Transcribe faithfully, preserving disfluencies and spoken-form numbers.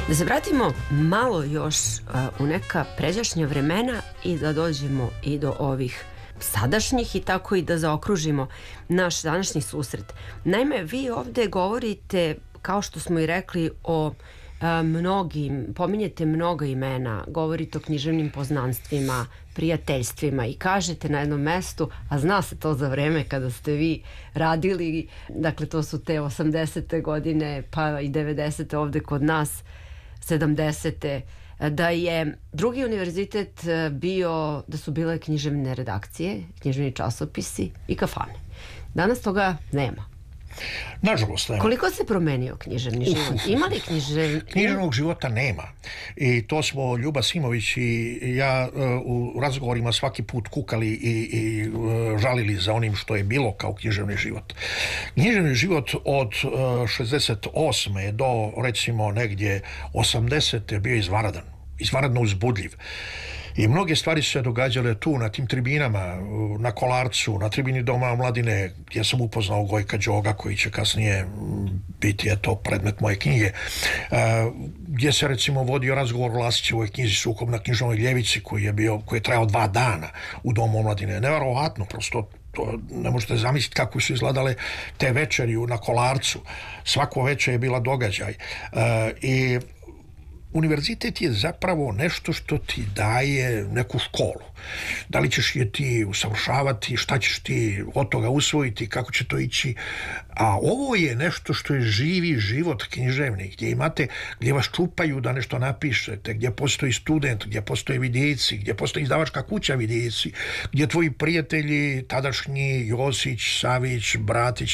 Da se vratimo malo još uh, u neka pređašnja vremena i da dođemo i do ovih sadašnjih i tako i da zaokružimo naš današnji susret. Naime, vi ovdje govorite, kao što smo i rekli, o a, mnogim, pominjete mnoga imena, govorite o književnim poznanstvima, prijateljstvima i kažete na jednom mestu, a zna se to za vreme kada ste vi radili, dakle to su te osamdesete godine pa i devedesete ovdje kod nas, sedamdesete, da je drugi univerzitet bio, da su bile književne redakcije, književni časopisi i kafane. Danas toga nema. Nažalost nema. Koliko se promenio književni život? Uf, uf, Ima li književ... književnog života nema. I to smo Ljuba Simović i ja u razgovorima svaki put kukali i, i žalili za onim što je bilo kao književni život. Književni život od šezdeset osme do recimo negdje osamdesete bio izvanredan, izvanredno uzbudljiv. I mnoge stvari su se događale tu, na tim tribinama, na Kolarcu, na tribini Doma omladine, gdje sam upoznao Gojka Đoga, koji će kasnije biti, eto, predmet moje knjige, gdje se recimo vodio razgovor o Lasićevoj knjizi Sukob na knjižnoj ljevici, koji je bio, koji je trajao dva dana u Domu omladine. Neverovatno, prosto to ne možete zamisliti kako su izgledale te večeri na Kolarcu. Svako večer je bila događaj. I univerzitet je zapravo nešto što ti daje neku školu. Da li ćeš je ti usavršavati, šta ćeš ti od toga usvojiti, kako će to ići. A ovo je nešto što je živi život književni, gdje imate, gdje vas čupaju da nešto napišete, gdje postoji student, gdje postoje vidjeci, gdje postoji izdavačka kuća vidjeci, gdje tvoji prijatelji, tadašnji Josić, Savić, Bratić,